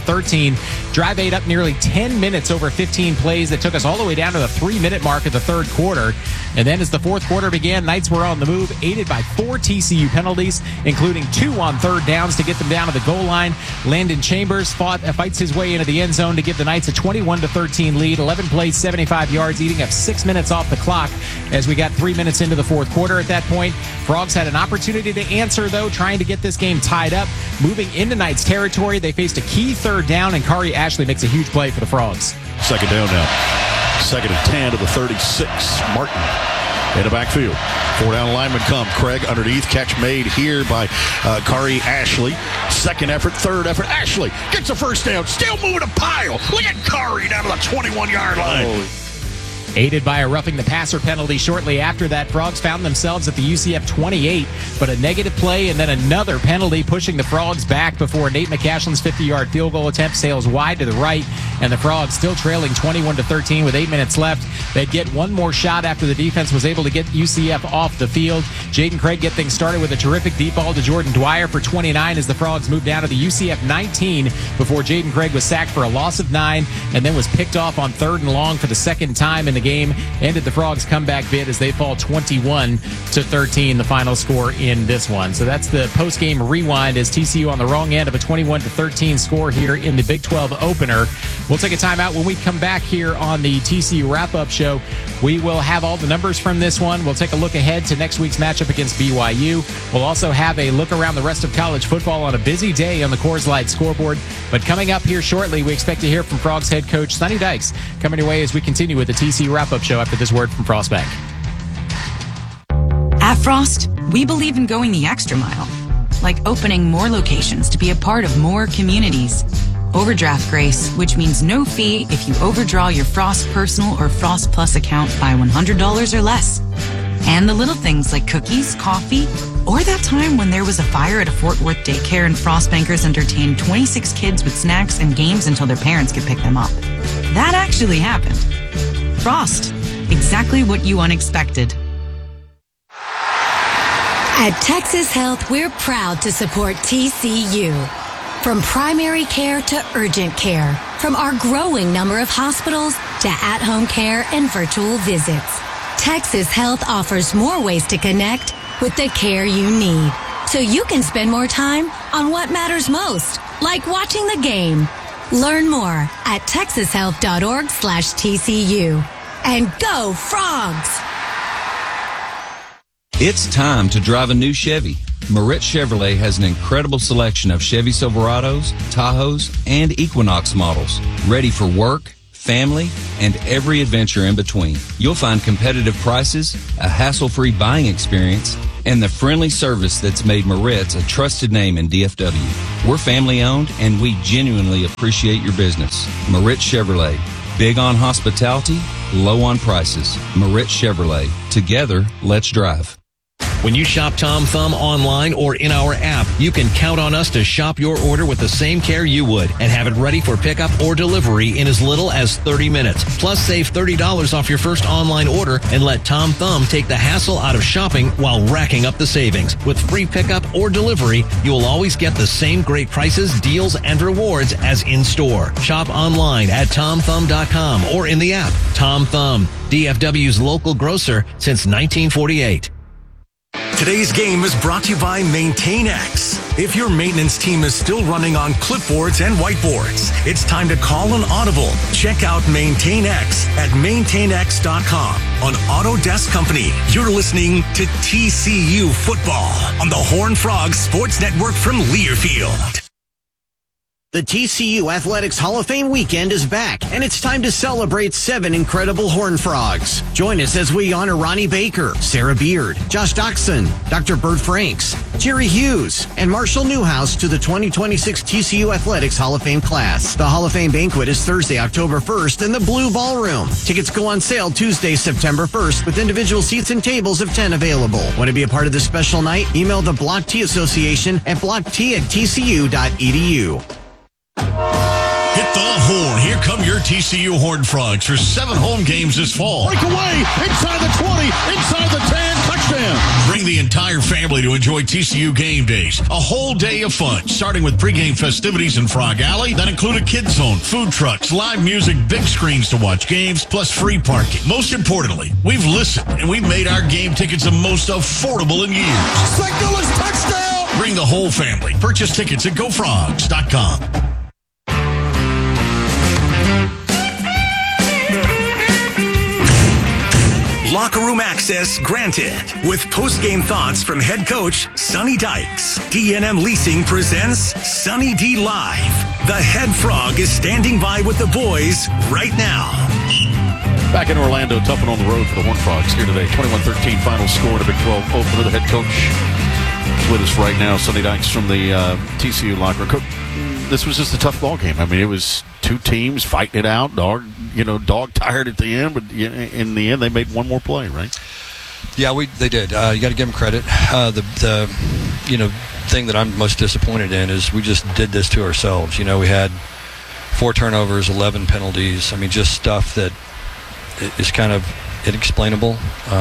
14-13. Drive ate up nearly 10 minutes over 15 plays that took us all the way down to the 3-minute mark of the third quarter. And then as the fourth quarter began, Knights were on the move, aided by 4 TCU penalties, including 2 on 3rd downs to get them down to the goal line. Landon Chambers fights his way into the end zone to give the Knights a 21-13 lead. 11 plays, 75 yards, eating up 6 minutes off the clock as we got 3 minutes into the fourth quarter at that point. Frogs had an opportunity to answer, though, trying to get this game tied up. Moving into Knights territory, they faced a key 3rd down, and Kari Ashley makes a huge play for the Frogs. Second down now. 2nd and 10 to the 36. Martin in the backfield. 4 down lineman come. Craig underneath. Catch made here by Kari Ashley. 2nd effort, 3rd effort. Ashley gets a first down. Still moving a pile. Look at Kari down to the 21-yard line. Aided by a roughing the passer penalty shortly after that, Frogs found themselves at the UCF 28, but a negative play and then another penalty pushing the Frogs back before Nate McCashlin's 50-yard field goal attempt sails wide to the right, and the Frogs still trailing 21-13 with 8 minutes left. They'd get one more shot after the defense was able to get UCF off the field. Jaden Craig get things started with a terrific deep ball to Jordan Dwyer for 29 as the Frogs moved down to the UCF 19 before Jaden Craig was sacked for a loss of 9 and then was picked off on 3rd and long for the second time in the the game ended the Frogs' comeback bid as they fall 21-13, the final score in this one. So that's the post-game rewind as TCU on the wrong end of a 21-13 score here in the Big 12 opener. We'll take a timeout. When we come back here on the TCU wrap-up show, we will have all the numbers from this one. We'll take a look ahead to next week's matchup against BYU. We'll also have a look around the rest of college football on a busy day on the Coors Light scoreboard. But coming up here shortly, we expect to hear from Frogs head coach Sonny Dykes coming your way as we continue with the TCU wrap-up show after this word from Frost Bank. At Frost, we believe in going the extra mile, like opening more locations to be a part of more communities. Overdraft grace, which means no fee if you overdraw your Frost Personal or Frost Plus account by $100 or less. And the little things like cookies, coffee, or that time when there was a fire at a Fort Worth daycare and Frost Bankers entertained 26 kids with snacks and games until their parents could pick them up. That actually happened. Frost, exactly what you unexpected. At Texas Health, we're proud to support TCU. From primary care to urgent care, from our growing number of hospitals to at-home care and virtual visits, Texas Health offers more ways to connect with the care you need, so you can spend more time on what matters most, like watching the game. Learn more at texashealth.org/TCU. And go Frogs! It's time to drive a new Chevy. Moritz Chevrolet has an incredible selection of Chevy Silverados, Tahoes, and Equinox models, ready for work, family, and every adventure in between. You'll find competitive prices, a hassle-free buying experience, and the friendly service that's made Moritz a trusted name in DFW. We're family-owned, and we genuinely appreciate your business. Moritz Chevrolet. Big on hospitality, low on prices. Moritz Chevrolet. Together, let's drive. When you shop Tom Thumb online or in our app, you can count on us to shop your order with the same care you would and have it ready for pickup or delivery in as little as 30 minutes. Plus, save $30 off your first online order and let Tom Thumb take the hassle out of shopping while racking up the savings. With free pickup or delivery, you will always get the same great prices, deals, and rewards as in-store. Shop online at TomThumb.com or in the app. Tom Thumb, DFW's local grocer since 1948. Today's game is brought to you by MaintainX. If your maintenance team is still running on clipboards and whiteboards, it's time to call an audible. Check out MaintainX at maintainx.com. On Autodesk Company, you're listening to TCU Football on the Horned Frogs Sports Network from Learfield. The TCU Athletics Hall of Fame weekend is back, and it's time to celebrate 7 incredible Horned Frogs. Join us as we honor Ronnie Baker, Sarah Beard, Josh Doxson, Dr. Bert Franks, Jerry Hughes, and Marshall Newhouse to the 2026 TCU Athletics Hall of Fame class. The Hall of Fame banquet is Thursday, October 1st in the Blue Ballroom. Tickets go on sale Tuesday, September 1st, with individual seats and tables of 10 available. Want to be a part of this special night? Email the Block T Association at blockt@tcu.edu. Hit the horn. Here come your TCU Horned Frogs for 7 home games this fall. Breakaway inside the 20, inside the 10, touchdown. Bring the entire family to enjoy TCU game days. A whole day of fun, starting with pregame festivities in Frog Alley that include a kids zone, food trucks, live music, big screens to watch games, plus free parking. Most importantly, we've listened and we've made our game tickets the most affordable in years. Signal is touchdown. Bring the whole family. Purchase tickets at gofrogs.com. Locker room access granted. With post-game thoughts from head coach Sonny Dykes. D&M Leasing presents Sonny D Live. The head frog is standing by with the boys right now. Back in Orlando, tough one on the road for the Horned Frogs here today. 21-13 final score in the Big 12 opener. The head coach is with us right now, Sonny Dykes from the TCU locker room. This was just a tough ball game. I mean, it was two teams fighting it out. Dog tired at the end, but in the end, they made one more play, right? Yeah, they did. You got to give them credit. The thing that I'm most disappointed in is we just did this to ourselves. We had 4 turnovers, 11 penalties. I mean, just stuff that is kind of inexplainable.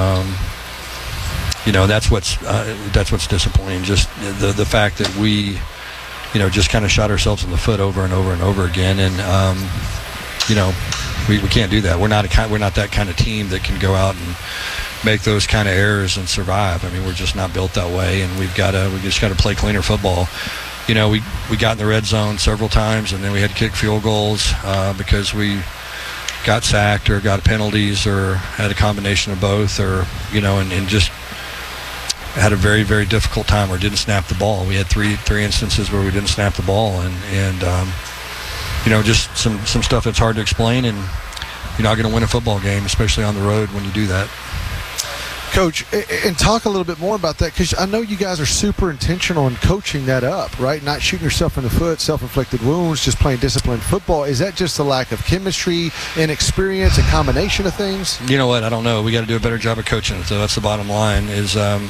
That's what's disappointing. Just the fact that we, just kind of shot ourselves in the foot over and over and over again. And, We can't do that. We're not that kind of team that can go out and make those kind of errors and survive. I mean, we're just not built that way, and we just got to play cleaner football. You know, we got in the red zone several times, and then we had to kick field goals because we got sacked or got penalties or had a combination of both, or and just had a very, very difficult time or didn't snap the ball. We had three instances where we didn't snap the ball, and just some stuff that's hard to explain, and you're not going to win a football game, especially on the road, when you do that. Coach, and talk a little bit more about that, because I know you guys are super intentional in coaching that up, right? Not shooting yourself in the foot, self-inflicted wounds, just playing disciplined football. Is that just a lack of chemistry and experience, a combination of things? You know what? I don't know. We got to do a better job of coaching it. So that's the bottom line. Is I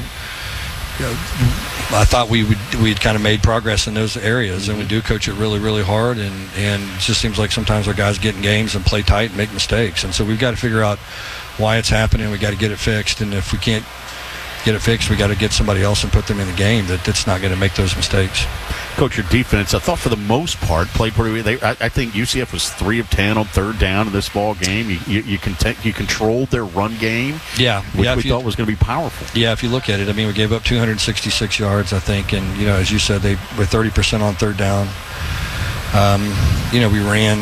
thought we'd kind of made progress in those areas, and we do coach it really, really hard, and it just seems like sometimes our guys get in games and play tight and make mistakes, and so we've got to figure out why it's happening. We got to get it fixed, and if we can't get it fixed, we got to get somebody else and put them in the game that's not going to make those mistakes. Coach, your defense, I thought for the most part played pretty well. I think UCF was 3 of 10 on third down in this ball game. You controlled their run game, which we thought was going to be powerful. Yeah, if you look at it, I mean, we gave up 266 yards, I think, and as you said, they were 30% on third down. We ran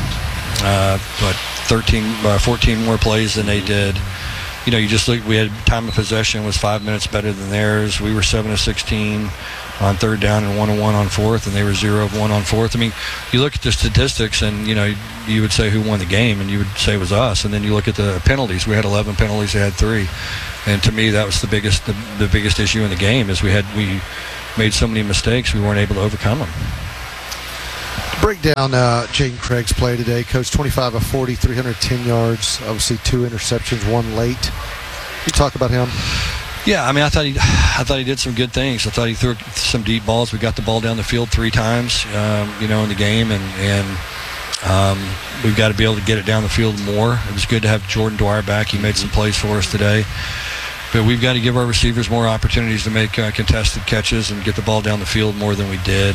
14 more plays than they did. You just look. We had time of possession was 5 minutes better than theirs. We were 7 of 16 on third down and 1 of 1 on fourth, and they were 0 of 1 on fourth. I mean, you look at the statistics, and you would say who won the game, and you would say it was us. And then you look at the penalties. We had 11 penalties. They had 3, and to me, that was the biggest issue in the game is we made so many mistakes we weren't able to overcome them. Break down Jaden Craig's play today. Coach, 25 of 40, 310 yards. Obviously, 2 interceptions, 1 late. Can you talk about him? Yeah, I mean, I thought he did some good things. I thought he threw some deep balls. We got the ball down the field 3 times, in the game, and we've got to be able to get it down the field more. It was good to have Jordan Dwyer back. He made some plays for us today. But we've got to give our receivers more opportunities to make contested catches and get the ball down the field more than we did.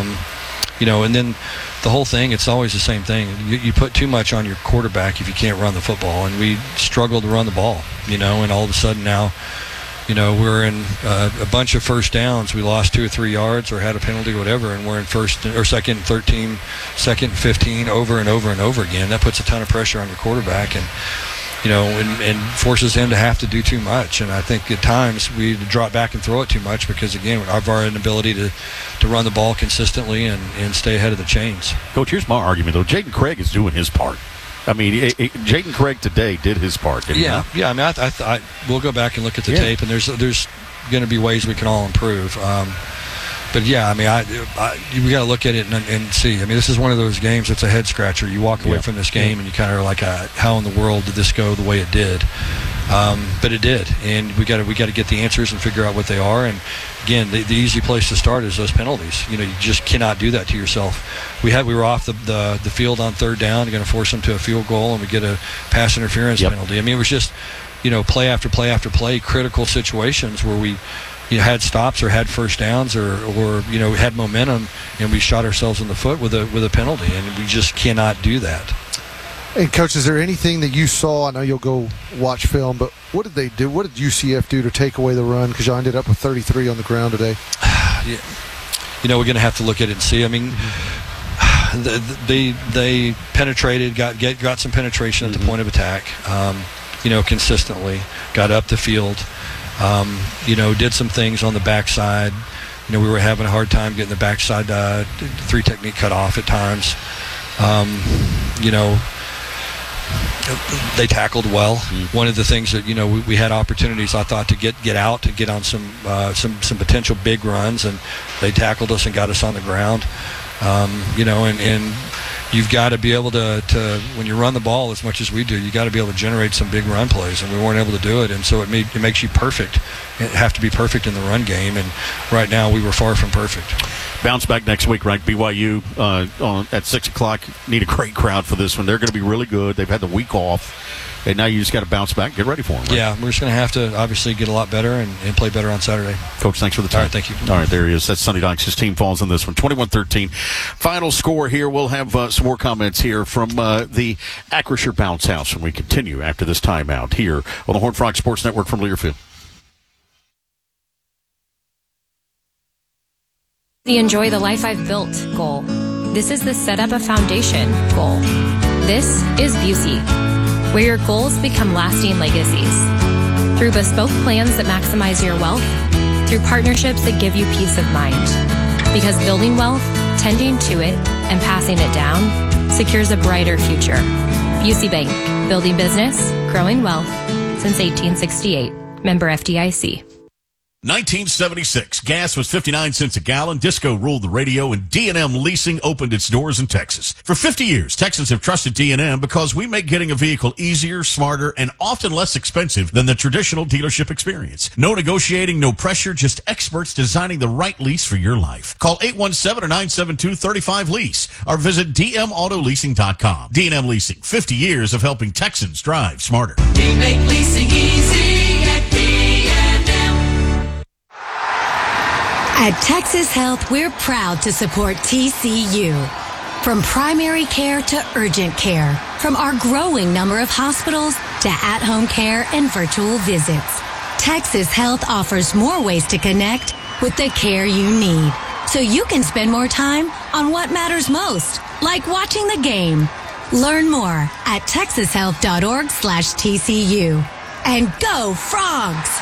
And then the whole thing, it's always the same thing. You put too much on your quarterback if you can't run the football, and we struggled to run the ball, and all of a sudden now, we're in a bunch of first downs. We lost 2 or 3 yards or had a penalty or whatever, and we're in first or second and 13, second and 15 over and over and over again. That puts a ton of pressure on your quarterback, and and forces him to have to do too much. And I think at times we drop back and throw it too much because, again, of our inability to run the ball consistently and stay ahead of the chains. Coach, here's my argument, though. Jaden Craig is doing his part. I mean, Jaden Craig today did his part, didn't he? Yeah. I mean, I we'll go back and look at the tape, and there's going to be ways we can all improve. But yeah, I mean, we got to look at it and see. I mean, this is one of those games that's a head scratcher. You walk away from this game and you kind of are like, how in the world did this go the way it did? But it did, and we got to get the answers and figure out what they are. And again, the easy place to start is those penalties. You just cannot do that to yourself. We were off the field on third down. You're going to force them to a field goal, and we get a pass interference penalty. I mean, it was just play after play after play, critical situations where we had stops or had first downs or had momentum, and we shot ourselves in the foot with a penalty, and we just cannot do that. And Coach, is there anything that you saw? I know you'll go watch film, but what did they do? What did UCF do to take away the run? Because y'all ended up with 33 on the ground today. Yeah. We're going to have to look at it and see. I mean, they penetrated, got some penetration at the point of attack, consistently, got up the field. Did some things on the backside. We were having a hard time getting the backside 3 technique cut off at times. They tackled well. One of the things that we had opportunities, I thought, to get out, to get on some potential big runs, and they tackled us and got us on the ground. And you've got to be able to when you run the ball as much as we do, you got to be able to generate some big run plays, and we weren't able to do it. And so it makes you perfect. It have to be perfect in the run game, and right now we were far from perfect. Bounce back next week, right? BYU at 6 o'clock. Need a great crowd for this one. They're going to be really good. They've had the week off. And now you just got to bounce back, get ready for them. Right? Yeah, we're just going to have to obviously get a lot better and play better on Saturday. Coach, thanks for the time. All right, thank you. All right, there he is. That's Sonny Dykes. His team falls in this one, 21-13. Final score here. We'll have some more comments here from the Acrisure Bounce House when we continue after this timeout here on the Horned Frog Sports Network from Learfield. The Enjoy the Life I've Built goal. This is the Set Up a Foundation goal. This is Busey, where your goals become lasting legacies. Through bespoke plans that maximize your wealth, through partnerships that give you peace of mind. Because building wealth, tending to it, and passing it down secures a brighter future. Busey Bank, building business, growing wealth since 1868. Member FDIC. 1976, gas was 59 cents a gallon, disco ruled the radio, and D&M Leasing opened its doors in Texas. For 50 years, Texans have trusted D&M because we make getting a vehicle easier, smarter, and often less expensive than the traditional dealership experience. No negotiating, no pressure, just experts designing the right lease for your life. Call 817-972-35-LEASE or visit dmautoleasing.com. D&M Leasing, 50 years of helping Texans drive smarter. We make leasing easy at D&M. At Texas Health, we're proud to support TCU. From primary care to urgent care, from our growing number of hospitals to at-home care and virtual visits, Texas Health offers more ways to connect with the care you need, so you can spend more time on what matters most, like watching the game. Learn more at texashealth.org/TCU. And go Frogs!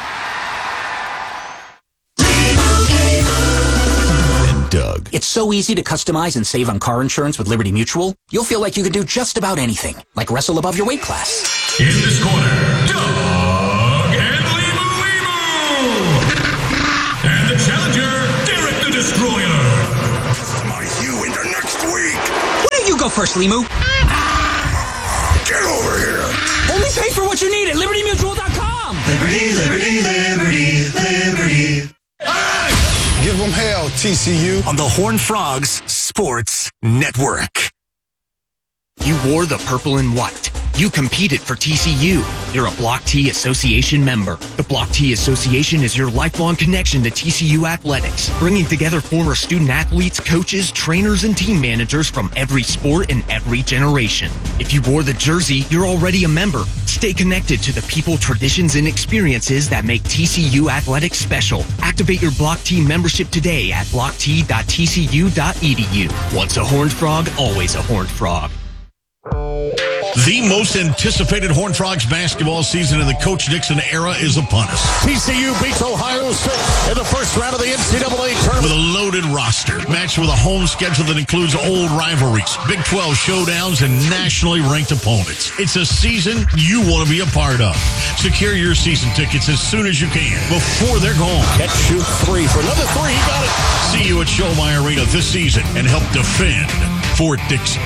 Doug. It's so easy to customize and save on car insurance with Liberty Mutual. You'll feel like you could do just about anything, like wrestle above your weight class. In this corner, Doug and Limu. And the challenger, Derek the Destroyer. My you into next week. Why don't you go first, Limu? Get over here. Only pay for what you need at LibertyMutual.com. Liberty, liberty, liberty, liberty. Give them hell, TCU. On the Horned Frogs Sports Network. You wore the purple and white. You competed for TCU. You're a Block T Association member. The Block T Association is your lifelong connection to TCU athletics, bringing together former student athletes, coaches, trainers, and team managers from every sport and every generation. If you wore the jersey, you're already a member. Stay connected to the people, traditions, and experiences that make TCU athletics special. Activate your Block T membership today at blockt.tcu.edu. Once a Horned Frog, always a Horned Frog. The most anticipated Horned Frogs basketball season in the Coach Dixon era is upon us. TCU beats Ohio State in the first round of the NCAA tournament. With a loaded roster, matched with a home schedule that includes old rivalries, Big 12 showdowns, and nationally ranked opponents. It's a season you want to be a part of. Secure your season tickets as soon as you can, before they're gone. Catch, shoot, three for another three. He got it. See you at Schollmeyer Arena this season and help defend Fort Dixon.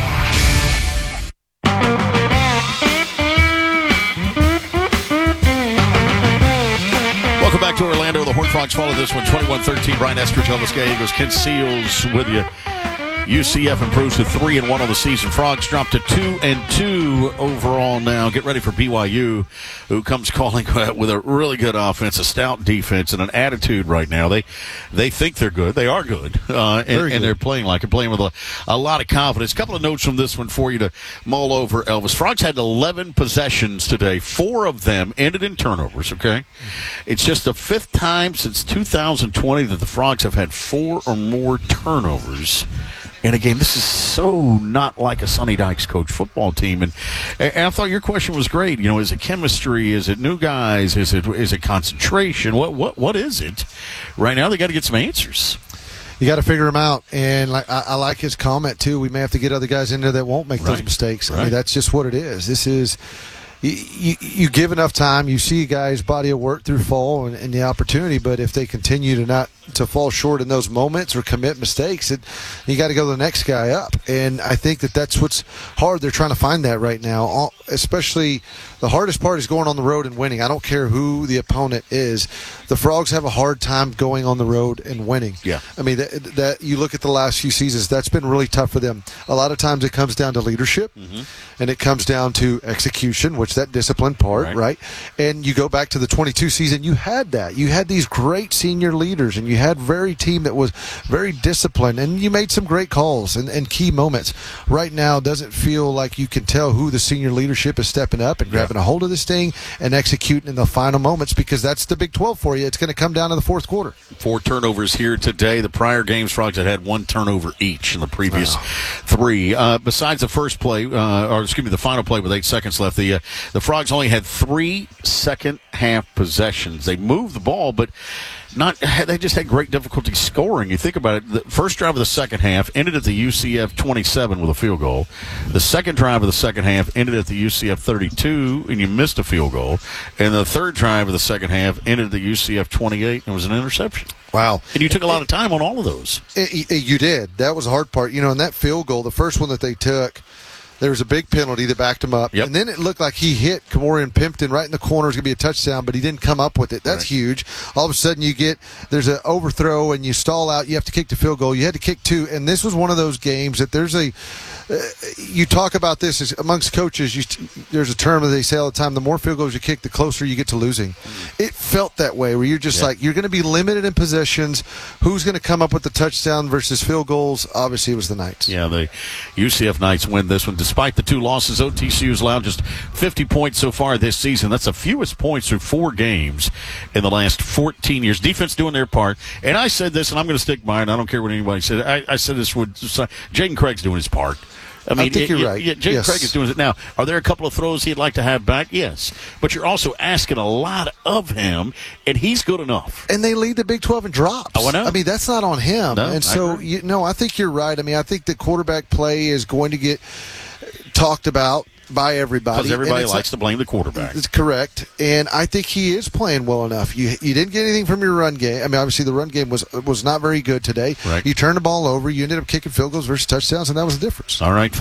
Welcome back to Orlando. The Horned Frogs follow this one, 21-13. Brian Estridge, Elvis Gallegos, Ken Seals with you. UCF improves to 3-1 on the season. Frogs drop to 2-2 overall now. Get ready for BYU, who comes calling with a really good offense, a stout defense, and an attitude right now. They think they're good. They are good. And they're playing like it, playing with a lot of confidence. A couple of notes from this one for you to mull over, Elvis. Frogs had 11 possessions today. 4 of them ended in turnovers, okay? It's just the 5th time since 2020 that the Frogs have had 4 or more turnovers in a game. This is so not like a Sonny Dykes coach football team. And I thought your question was great. You know, is it chemistry? Is it new guys? Is it concentration? What is it? Right now, they got to get some answers. You got to figure them out. And I like his comment, too. We may have to get other guys in there that won't make those mistakes. Right. I mean, that's just what it is. This is you give enough time, you see a guy's body of work through fall and the opportunity, but if they continue to fall short in those moments or commit mistakes, you got to go to the next guy up. And I think that's what's hard. They're trying to find that right now. Especially the hardest part is going on the road and winning. I don't care who the opponent is. The Frogs have a hard time going on the road and winning. Yeah. I mean, that you look at the last few seasons, that's been really tough for them. A lot of times it comes down to leadership, and it comes down to execution, which coach, that discipline part, right? And you go back to the 22 season, you had that. You had these great senior leaders, and you had very team that was very disciplined, and you made some great calls and key moments. Right now, doesn't feel like you can tell who the senior leadership is stepping up and grabbing a hold of this thing and executing in the final moments, because that's the Big 12 for you. It's going to come down to the fourth quarter. 4 turnovers here today. The prior games, Frogs had 1 turnover each in the previous 3. Besides the first play, the final play with 8 seconds left, the Frogs only had 3 second-half possessions. They moved the ball, but they just had great difficulty scoring. You think about it, the first drive of the second half ended at the UCF 27 with a field goal. The second drive of the second half ended at the UCF 32, and you missed a field goal. And the third drive of the second half ended at the UCF 28, and it was an interception. Wow. And you took a lot of time on all of those. You did. That was the hard part. And that field goal, the first one that they took, there was a big penalty that backed him up. And then it looked like he hit Kamorian Pimpton right in the corner. It was going to be a touchdown, but he didn't come up with it. That's huge. All of a sudden, there's an overthrow, and you stall out. You have to kick the field goal. You had to kick 2. And this was one of those games that you talk about this as amongst coaches. There's a term that they say all the time: the more field goals you kick, the closer you get to losing. It felt that way, where you're just like, you're going to be limited in possessions. Who's going to come up with the touchdown versus field goals? Obviously, it was the Knights. Yeah, the UCF Knights win this one. Despite the 2 losses, TCU's allowed just 50 points so far this season. That's the fewest points through 4 games in the last 14 years. Defense doing their part. And I said this, and I'm going to stick by it. I don't care what anybody said. I said this with Jaden Craig's doing his part. I think you're right. Jaden Craig is doing it now. Are there a couple of throws he'd like to have back? Yes. But you're also asking a lot of him, and he's good enough. And they lead the Big 12 in drops. Oh, I know. I mean, that's not on him. No, and so, I think you're right. I mean, I think the quarterback play is going to get talked about by everybody. Because everybody likes to blame the quarterback. It's correct. And I think he is playing well enough. You didn't get anything from your run game. I mean, obviously the run game was not very good today. Right. You turned the ball over. You ended up kicking field goals versus touchdowns, and that was the difference. All right.